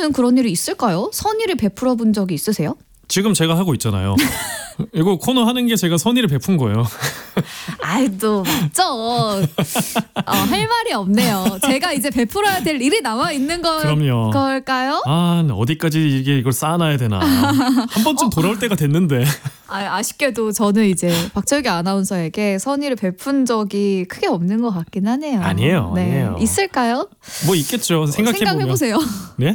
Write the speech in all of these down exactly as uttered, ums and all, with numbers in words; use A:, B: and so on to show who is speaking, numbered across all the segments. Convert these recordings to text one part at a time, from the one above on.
A: 앞으로는 그런 일이 있을까요? 선의를 베풀어 본 적이 있으세요?
B: 지금 제가 하고 있잖아요. 이거 코너 하는 게 제가 선의를 베푼 거예요.
A: 아이 또 맞죠. 어, 할 말이 없네요. 제가 이제 베풀어야 될 일이 남아 있는 걸,
B: 그럼요.
A: 걸까요?
B: 아, 어디까지 이게 이걸 쌓아놔야 되나. 한 번쯤
A: 어.
B: 돌아올 때가 됐는데.
A: 아, 아쉽게도 저는 이제 박철규 아나운서에게 선의를 베푼 적이 크게 없는 것 같긴 하네요.
B: 아니에요.
A: 네.
B: 아니에요.
A: 있을까요?
B: 뭐 있겠죠. 생각해 보면.
A: 생각해보세요.
B: 네?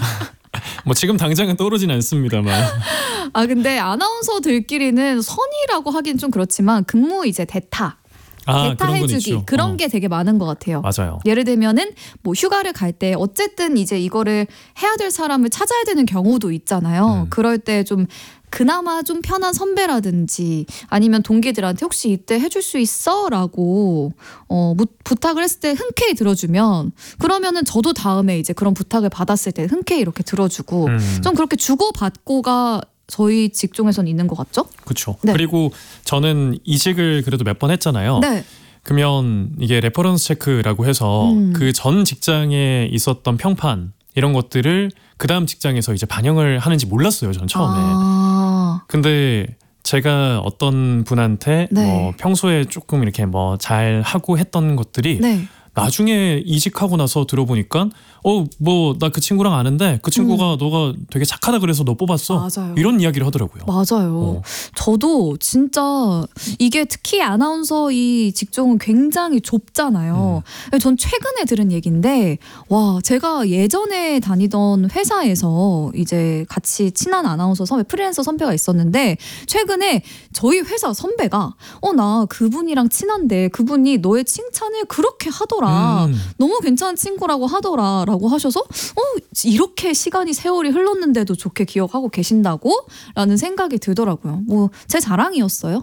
B: 뭐 지금 당장은 떠오르진 않습니다만.
A: 아 근데 아나운서들끼리는 선의라고 하긴 좀 그렇지만 근무 이제 대타,
B: 아,
A: 대타
B: 그런 건
A: 해주기
B: 있죠.
A: 그런
B: 어.
A: 게 되게 많은 것 같아요.
B: 맞아요.
A: 예를 들면은 뭐 휴가를 갈 때 어쨌든 이제 이거를 해야 될 사람을 찾아야 되는 경우도 있잖아요.
B: 음.
A: 그럴 때 좀 그나마 좀 편한 선배라든지 아니면 동기들한테 혹시 이때 해줄 수 있어? 라고 어, 무, 부탁을 했을 때 흔쾌히 들어주면 그러면은 저도 다음에 이제 그런 부탁을 받았을 때 흔쾌히 이렇게 들어주고
B: 음.
A: 좀 그렇게 주고받고가 저희 직종에선 있는 것 같죠?
B: 그렇죠.
A: 네.
B: 그리고 저는 이직을 그래도 몇 번 했잖아요.
A: 네.
B: 그러면 이게 레퍼런스 체크라고 해서
A: 음.
B: 그 전 직장에 있었던 평판 이런 것들을 그 다음 직장에서 이제 반영을 하는지 몰랐어요. 전 처음에.
A: 아.
B: 근데 제가 어떤 분한테
A: 네.
B: 뭐 평소에 조금 이렇게 뭐 잘 하고 했던 것들이
A: 네.
B: 나중에 이직하고 나서 들어보니까 어 뭐 나 그 친구랑 아는데 그 친구가
A: 음.
B: 너가 되게 착하다 그래서 너 뽑았어.
A: 맞아요.
B: 이런 이야기를 하더라고요.
A: 맞아요.
B: 어.
A: 저도 진짜 이게 특히 아나운서 이 직종은 굉장히 좁잖아요. 전 최근에 들은 얘기인데 와 제가 예전에 다니던 회사에서 이제 같이 친한 아나운서 선배 프리랜서 선배가 있었는데 최근에 저희 회사 선배가 어 나 그분이랑 친한데 그분이 너의 칭찬을 그렇게 하더라.
B: 음.
A: 너무 괜찮은 친구라고 하더라 라고 하셔서 어 이렇게 시간이 세월이 흘렀는데도 좋게 기억하고 계신다고? 라는 생각이 들더라고요. 뭐 제 자랑이었어요.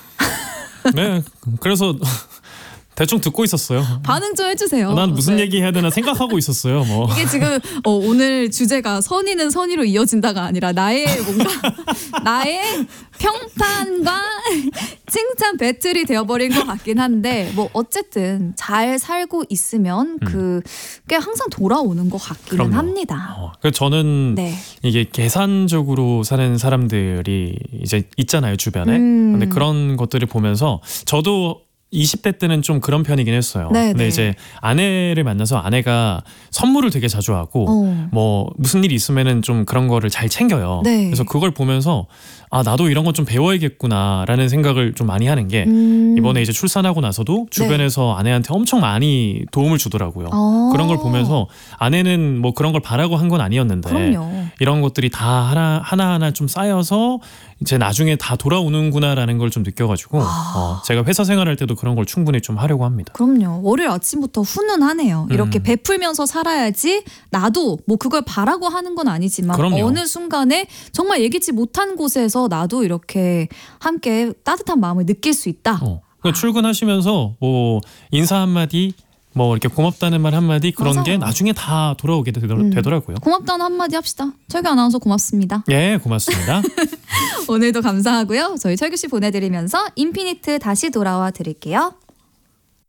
B: 네. 그래서 대충 듣고 있었어요.
A: 반응 좀 해주세요.
B: 난 무슨
A: 네.
B: 얘기 해야 되나 생각하고 있었어요. 뭐.
A: 이게 지금 어, 오늘 주제가 선의는 선의로 이어진다가 아니라 나의 뭔가 나의 평판과 칭찬 배틀이 되어버린 것 같긴 한데 뭐 어쨌든 잘 살고 있으면 그 꽤 항상 돌아오는 것 같기는
B: 그럼요.
A: 합니다.
B: 어, 그래서 저는
A: 네.
B: 이게 계산적으로 사는 사람들이 이제 있잖아요, 주변에.
A: 음.
B: 근데 그런 것들을 보면서 저도 이십 대 때는 좀 그런 편이긴 했어요.
A: 네,
B: 근데
A: 네.
B: 이제 아내를 만나서 아내가 선물을 되게 자주 하고
A: 어.
B: 뭐 무슨 일이 있으면은 좀 그런 거를 잘 챙겨요.
A: 네.
B: 그래서 그걸 보면서 아 나도 이런 건 좀 배워야겠구나라는 생각을 좀 많이 하는 게
A: 음.
B: 이번에 이제 출산하고 나서도 주변에서 아내한테 엄청 많이 도움을 주더라고요.
A: 어.
B: 그런 걸 보면서 아내는 뭐 그런 걸 바라고 한 건 아니었는데
A: 그럼요.
B: 이런 것들이 다 하나 하나하나 좀 쌓여서 이제 나중에 다 돌아오는구나라는 걸 좀 느껴가지고
A: 아.
B: 어, 제가 회사 생활할 때도 그런 걸 충분히 좀 하려고 합니다.
A: 그럼요. 월요일 아침부터 훈훈하네요. 이렇게
B: 음.
A: 베풀면서 살아야지 나도 뭐 그걸 바라고 하는 건 아니지만
B: 그럼요.
A: 어느 순간에 정말 예기치 못한 곳에서 나도 이렇게 함께 따뜻한 마음을 느낄 수 있다.
B: 어. 그러니까 출근하시면서 뭐 인사 한마디 뭐 이렇게 고맙다는 말 한마디 그런
A: 맞아요.
B: 게 나중에 다 돌아오게 되더,
A: 음.
B: 되더라고요.
A: 고맙다는 한마디 합시다. 철규 아나운서 고맙습니다.
B: 예, 고맙습니다.
A: 오늘도 감사하고요. 저희 철규 씨 보내드리면서 인피니트 다시 돌아와 드릴게요.